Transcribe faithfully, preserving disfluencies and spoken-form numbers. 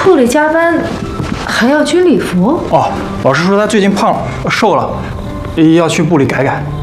部里加班还要军礼服？ 哦，老师说他最近胖了，瘦了，要去部里改改。